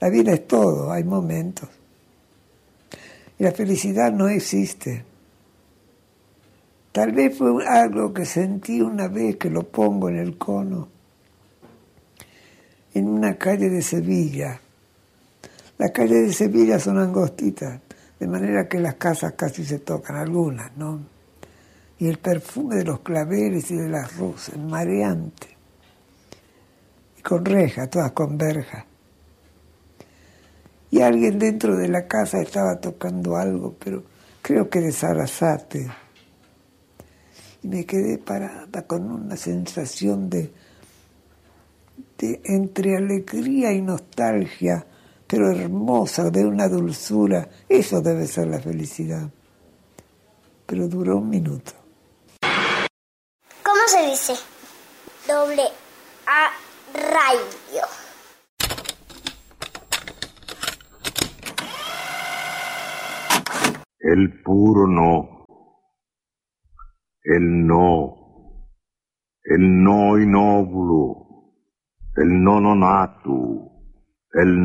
La vida es todo, hay momentos. Y la felicidad no existe. Tal vez fue algo que sentí una vez que lo pongo en el cono, en una calle de Sevilla. Las calles de Sevilla son angostitas, de manera que las casas casi se tocan, algunas, ¿no? Y el perfume de los claveles y de las rosas, mareante. Y con rejas, todas con verja. Y alguien dentro de la casa estaba tocando algo, pero creo que de Sarasate. Y me quedé parada con una sensación de entre alegría y nostalgia, pero hermosa, de una dulzura. Eso debe ser la felicidad. Pero duró un minuto. ¿Cómo se dice? Doble A radio. El puro no. El no. El no innovulo. El no nonato. El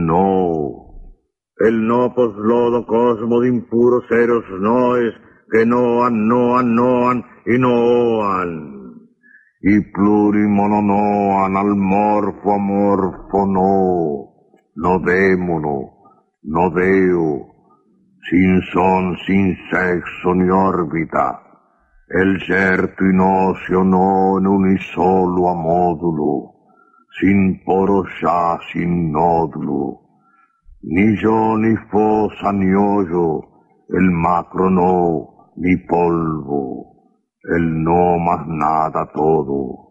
no poslodo cosmo de impuros seros noes que noan y noan. Y plurimononoan al morfo no démono, no deo, sin son, sin sexo ni órbita, el certo in ocio non unisolo a modulo, sin poroscià, sin nódulo, ni yo ni fosa ni hoyo, el macro no, ni polvo, el no más nada todo.